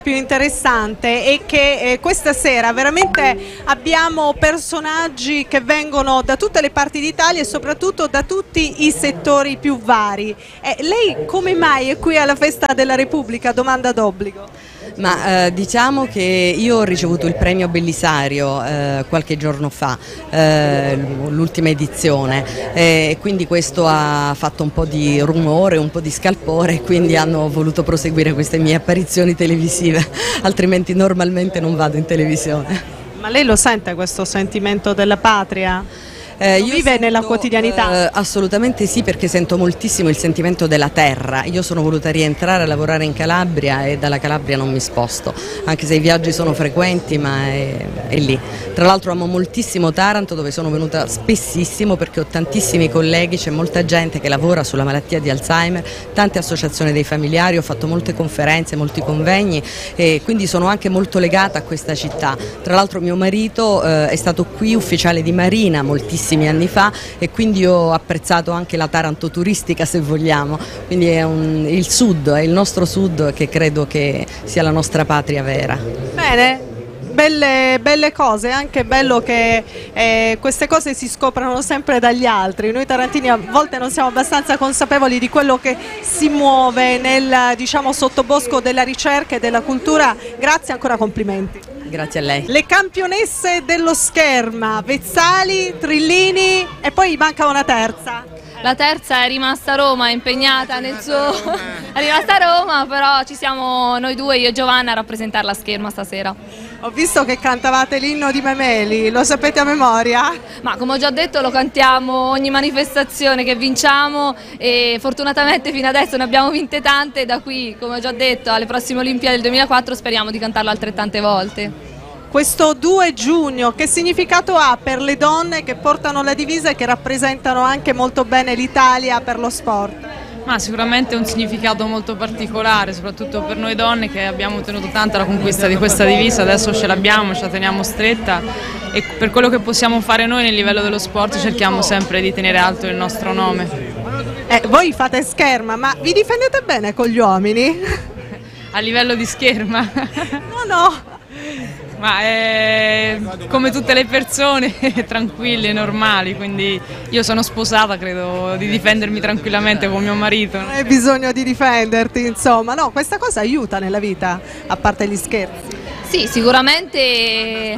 Più interessante è che questa sera veramente abbiamo personaggi che vengono da tutte le parti d'Italia e soprattutto da tutti i settori più vari. Lei come mai è qui alla Festa della Repubblica? Domanda d'obbligo. Ma diciamo che io ho ricevuto il premio Bellisario qualche giorno fa, l'ultima edizione, e quindi questo ha fatto un po' di rumore, un po' di scalpore, e quindi hanno voluto proseguire queste mie apparizioni televisive, altrimenti normalmente non vado in televisione. Ma lei lo sente questo sentimento della patria? Vive nella quotidianità? Assolutamente sì, perché sento moltissimo il sentimento della terra. Io sono voluta rientrare a lavorare in Calabria e dalla Calabria non mi sposto, anche se i viaggi sono frequenti, ma è lì. Tra l'altro amo moltissimo Taranto, dove sono venuta spessissimo perché ho tantissimi colleghi, c'è molta gente che lavora sulla malattia di Alzheimer, tante associazioni dei familiari, ho fatto molte conferenze, molti convegni e quindi sono anche molto legata a questa città. Tra l'altro mio marito è stato qui ufficiale di Marina moltissimi anni fa e quindi ho apprezzato anche la Taranto turistica, se vogliamo, quindi è il sud, è il nostro sud che credo che sia la nostra patria vera. Bene. Belle cose, è anche bello che queste cose si scoprano sempre dagli altri. Noi tarantini a volte non siamo abbastanza consapevoli di quello che si muove nel, diciamo, sottobosco della ricerca e della cultura. Grazie, ancora complimenti. Grazie a lei. Le campionesse dello scherma, Vezzali, Trillini e poi manca una terza. La terza è rimasta a Roma, è impegnata nel suo... è rimasta a Roma, però ci siamo noi due, io e Giovanna, a rappresentare la scherma stasera. Ho visto che cantavate l'inno di Memeli, lo sapete a memoria? Ma come ho già detto lo cantiamo ogni manifestazione che vinciamo e fortunatamente fino adesso ne abbiamo vinte tante, da qui, come ho già detto, alle prossime Olimpiadi del 2004 speriamo di cantarlo altrettante volte. Questo 2 giugno, che significato ha per le donne che portano la divisa e che rappresentano anche molto bene l'Italia per lo sport? Ma sicuramente un significato molto particolare, soprattutto per noi donne che abbiamo tenuto tanto alla conquista di questa divisa, adesso ce l'abbiamo, ce la teniamo stretta e per quello che possiamo fare noi nel livello dello sport cerchiamo sempre di tenere alto il nostro nome. Voi fate scherma, ma vi difendete bene con gli uomini? A livello di scherma? No. Ma come tutte le persone tranquille, normali, quindi io sono sposata, credo di difendermi tranquillamente con mio marito. Non hai bisogno di difenderti, insomma, no, questa cosa aiuta nella vita, a parte gli scherzi. Sì, sicuramente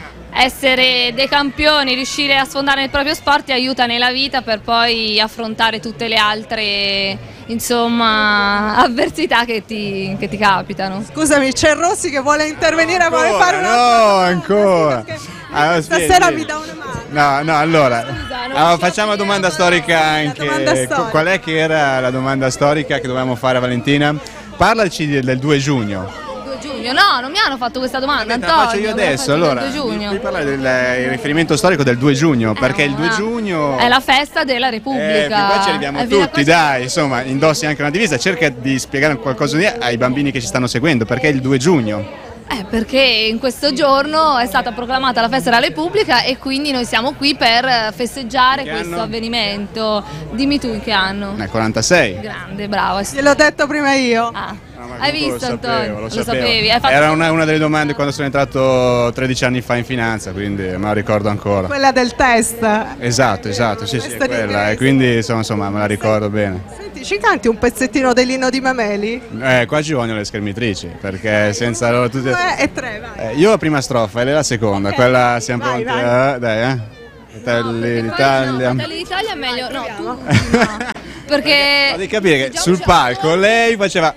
essere dei campioni, riuscire a sfondare nel proprio sport ti aiuta nella vita per poi affrontare tutte le altre, insomma, avversità che ti capitano. Scusami, c'è Rossi che vuole intervenire, ancora, vuole fare una... No, ancora. Allora, stasera mi dà una mano. No, allora facciamo una domanda storica anche. Qual è che era la domanda storica che dovevamo fare a Valentina? Parlaci del 2 giugno. No, non mi hanno fatto questa domanda, Antonio. La faccio io adesso, allora. Devi parlare del riferimento storico del 2 giugno, perché il 2 giugno... È la festa della Repubblica. Qua ci arriviamo tutti, dai, insomma, indossi anche una divisa, cerca di spiegare qualcosa ai bambini che ci stanno seguendo, perché è il 2 giugno? Perché in questo giorno è stata proclamata la festa della Repubblica e quindi noi siamo qui per festeggiare questo avvenimento. Dimmi tu in che anno? Nel 46. Grande, bravo. Gliel'ho detto prima io. Hai visto, Antonio? Lo sapevi. Era una delle domande quando sono entrato 13 anni fa in finanza, quindi me la ricordo ancora. Quella del test. Esatto, sì, è quella, e quindi insomma me la ricordo bene. Senti, ci canti un pezzettino dell'inno di Memeli? Qua ci vogliono le schermitrici, perché senza loro tutti... 2 e 3, vai. Io la prima strofa e lei la seconda, okay. Quella siamo pronti, vai. Dai, Fratelli d'Italia. Fratelli d'Italia è meglio, no, tu no. Perché... Devi capire che sul palco lei faceva...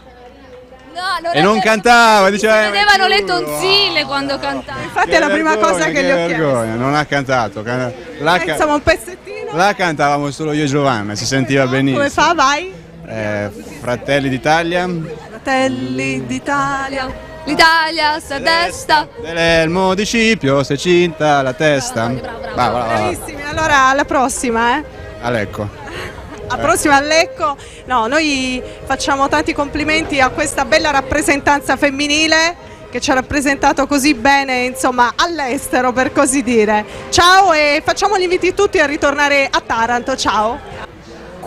e non cantava, diceva... Si vedevano le tonsille quando cantava. Infatti è la prima cosa che gli ho chiesto. Non ha cantato. Insomma, un pezzettino. La cantavamo solo io e Giovanna, si sentiva benissimo. Come fa, vai? Fratelli d'Italia. Fratelli d'Italia. L'Italia sta a destra. Dell'elmo di Scipio si è cinta la testa. Bravo. Bravissimi, allora alla prossima, Lecco. A prossima a Lecco. No, noi facciamo tanti complimenti a questa bella rappresentanza femminile che ci ha rappresentato così bene, insomma, all'estero, per così dire. Ciao e facciamo gli inviti tutti a ritornare a Taranto. Ciao.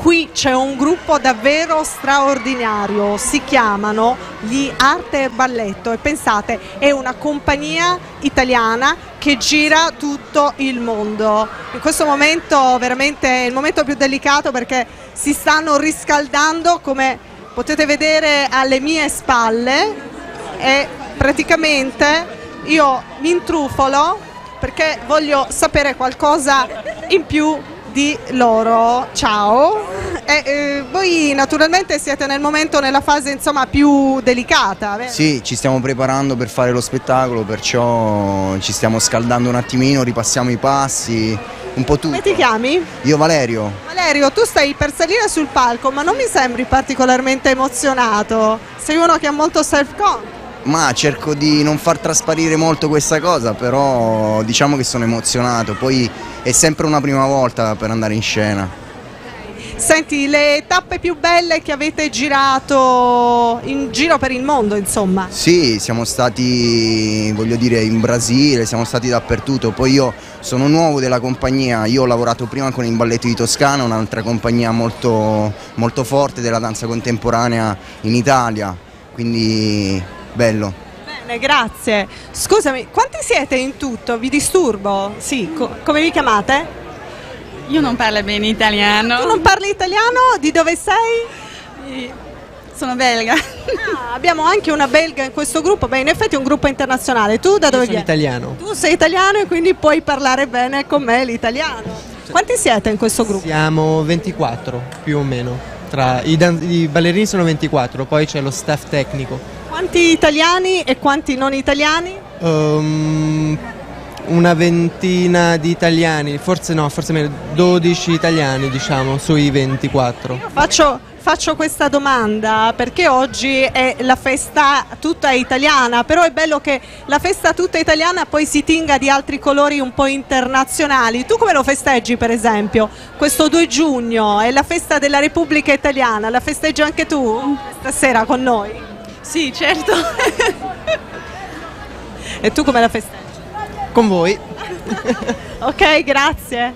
qui c'è un gruppo davvero straordinario, si chiamano gli Arte e Balletto e pensate, è una compagnia italiana che gira tutto il mondo. In questo momento veramente è il momento più delicato perché si stanno riscaldando, come potete vedere alle mie spalle, e praticamente io mi intrufolo perché voglio sapere qualcosa in più di loro. Ciao. Voi naturalmente siete nel momento, nella fase insomma più delicata, vero? Sì, ci stiamo preparando per fare lo spettacolo, perciò ci stiamo scaldando un attimino, ripassiamo i passi, un po' tutto. Come ti chiami? Io Valerio. Valerio, tu stai per salire sul palco, ma non mi sembri particolarmente emozionato. Sei uno che ha molto self-confidence. Ma cerco di non far trasparire molto questa cosa, però diciamo che sono emozionato, poi è sempre una prima volta per andare in scena. Senti, le tappe più belle che avete girato in giro per il mondo, insomma? Sì, siamo stati, voglio dire, in Brasile, siamo stati dappertutto, poi io sono nuovo della compagnia, io ho lavorato prima con il Balletto di Toscana, un'altra compagnia molto, molto forte della danza contemporanea in Italia, quindi bello. Bene, grazie. Scusami, quanti siete in tutto? Vi disturbo? Sì, come vi chiamate? Io non parlo bene italiano. Tu non parli italiano? Di dove sei? Sono belga. Ah, abbiamo anche una belga in questo gruppo. Beh, in effetti è un gruppo internazionale. Tu da dove vieni? Sono italiano. Tu sei italiano e quindi puoi parlare bene con me l'italiano. Quanti siete in questo gruppo? Siamo 24 più o meno. I ballerini sono 24, poi c'è lo staff tecnico. Quanti italiani e quanti non italiani? Una ventina di italiani, forse meno, 12 italiani diciamo sui 24. Faccio questa domanda perché oggi è la festa tutta italiana, però è bello che la festa tutta italiana poi si tinga di altri colori un po' internazionali. Tu come lo festeggi, per esempio? Questo 2 giugno è la festa della Repubblica Italiana, la festeggi anche tu stasera con noi? Sì, certo. E tu come la festeggi? Con voi. Ok, grazie.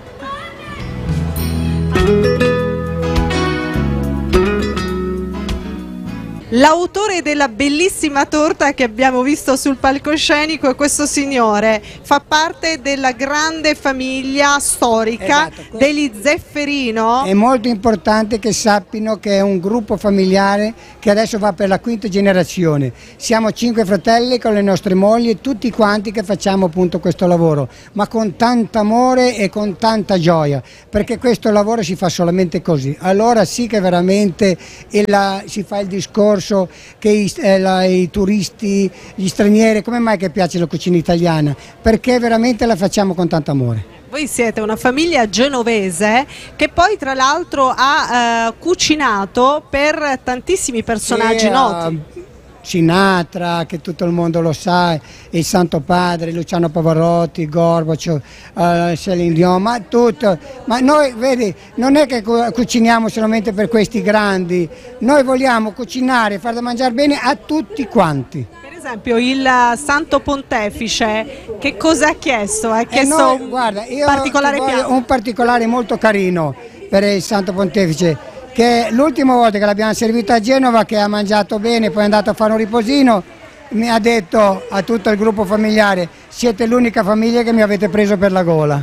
L'autore della bellissima torta che abbiamo visto sul palcoscenico è questo signore, fa parte della grande famiglia storica degli Zefferino. È molto importante che sappiano che è un gruppo familiare che adesso va per la 5ª generazione. Siamo 5 fratelli con le nostre mogli e tutti quanti che facciamo appunto questo lavoro, ma con tanto amore e con tanta gioia, perché questo lavoro si fa solamente così. Allora sì che veramente si fa il discorso che i turisti, gli stranieri, come mai che piace la cucina italiana? Perché veramente la facciamo con tanto amore. Voi siete una famiglia genovese che poi tra l'altro ha cucinato per tantissimi personaggi noti. Sinatra, che tutto il mondo lo sa, il Santo Padre, Luciano Pavarotti, Gorbaciov, Céline Dion, ma tutto. Ma noi, vedi, non è che cuciniamo solamente per questi grandi, noi vogliamo cucinare, far da mangiare bene a tutti quanti. Per esempio il Santo Pontefice, che cosa ha chiesto? Ha chiesto particolare piatto? Un particolare molto carino per il Santo Pontefice, che l'ultima volta che l'abbiamo servito a Genova, che ha mangiato bene, poi è andato a fare un riposino, mi ha detto a tutto il gruppo familiare: siete l'unica famiglia che mi avete preso per la gola.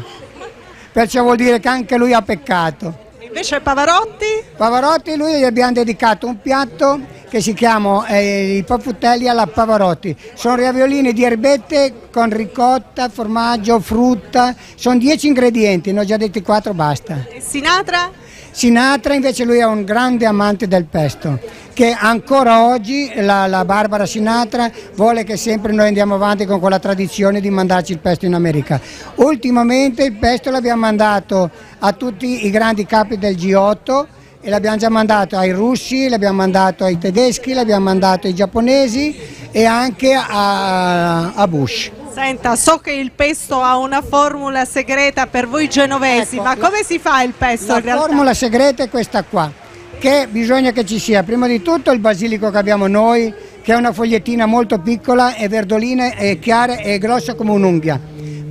Perciò vuol dire che anche lui ha peccato. Invece Pavarotti? Pavarotti, lui gli abbiamo dedicato un piatto che si chiama i papputtelli alla Pavarotti. Sono ravioline di erbette con ricotta, formaggio, frutta, sono 10 ingredienti, ne ho già detti 4, basta. E Sinatra? Sinatra invece lui è un grande amante del pesto, che ancora oggi la Barbara Sinatra vuole che sempre noi andiamo avanti con quella tradizione di mandarci il pesto in America. Ultimamente il pesto l'abbiamo mandato a tutti i grandi capi del G8 e l'abbiamo già mandato ai russi, l'abbiamo mandato ai tedeschi, l'abbiamo mandato ai giapponesi e anche a Bush. Senta, so che il pesto ha una formula segreta per voi genovesi, ecco, ma come si fa il pesto in realtà? La formula segreta è questa qua, che bisogna che ci sia prima di tutto il basilico che abbiamo noi, che è una fogliettina molto piccola, è verdolina, è chiara e grossa come un'unghia.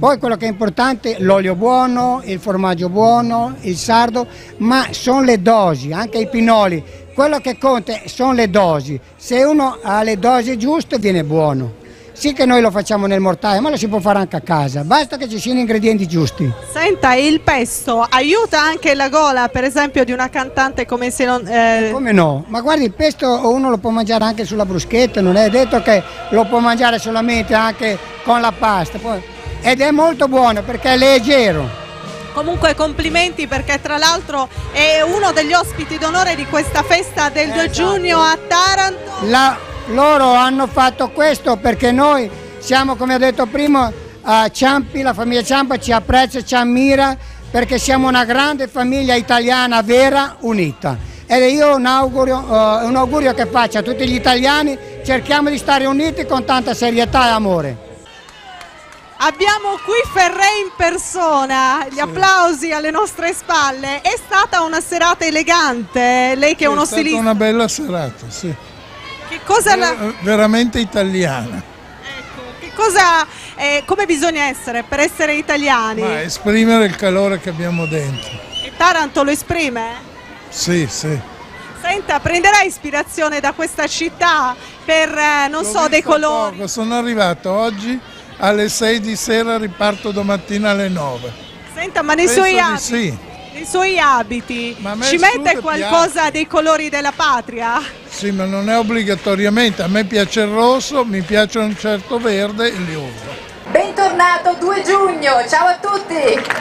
Poi quello che è importante, l'olio buono, il formaggio buono, il sardo, ma sono le dosi, anche i pinoli. Quello che conta sono le dosi. Se uno ha le dosi giuste viene buono. Sì che noi lo facciamo nel mortaio, ma lo si può fare anche a casa, basta che ci siano ingredienti giusti. Senta, il pesto aiuta anche la gola, per esempio, di una cantante come se non... Come no? Ma guardi, il pesto uno lo può mangiare anche sulla bruschetta, non è detto che lo può mangiare solamente anche con la pasta. Ed è molto buono perché è leggero. Comunque complimenti, perché tra l'altro è uno degli ospiti d'onore di questa festa del 2 giugno a Taranto. Loro hanno fatto questo perché noi siamo, come ho detto prima, a Ciampi, la famiglia Ciampa ci apprezza, ci ammira, perché siamo una grande famiglia italiana vera, unita. Ed io un augurio che faccio a tutti gli italiani: cerchiamo di stare uniti con tanta serietà e amore. Abbiamo qui Ferré in persona, gli applausi alle nostre spalle. È stata una serata elegante, lei che è uno stilista. È stata una bella serata, sì. Che cosa veramente italiana. Ecco, che cosa, come bisogna essere per essere italiani? Ma esprimere il calore che abbiamo dentro. E Taranto lo esprime? Sì, sì. Senta, prenderà ispirazione da questa città per, non so, dei colori? Poco. Sono arrivato oggi alle 6 di sera, riparto domattina alle 9. Senta, ma nei suoi abiti ci mette qualcosa dei colori della patria? Sì, ma non è obbligatoriamente, a me piace il rosso, mi piace un certo verde e li uso. Bentornato 2 giugno, ciao a tutti!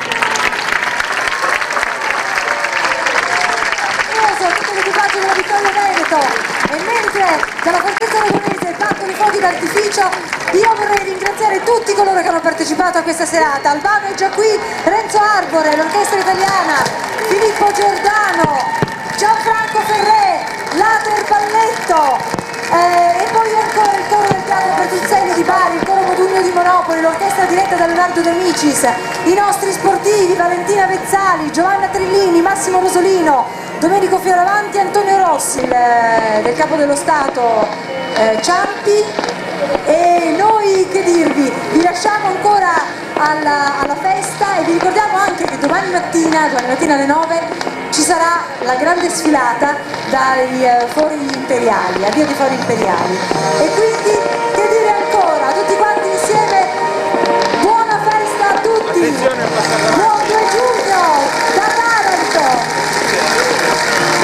Tutto l'equipaggio della Vittoria Veneto, e mentre dalla Fortezza Aragonese partono i fuochi d'artificio, io vorrei ringraziare tutti coloro che hanno partecipato a questa serata. Albano è già qui, Renzo Arbore, l'orchestra italiana, Filippo Giordano, Gianfranco Ferré, Later Balletto, e poi ancora il coro del Teatro Pertuzzelli di Bari, il coro Modugno di Monopoli, l'orchestra diretta da Leonardo De Micis, i nostri sportivi Valentina Vezzali, Giovanna Trillini, Massimo Rosolino, Domenico Fioravanti, Antonio Rossi, del Capo dello Stato Ciampi. E noi, che dirvi, vi lasciamo ancora alla festa e vi ricordiamo anche che domani mattina alle 9 ci sarà la grande sfilata dai fori imperiali, addio dei fori imperiali, e quindi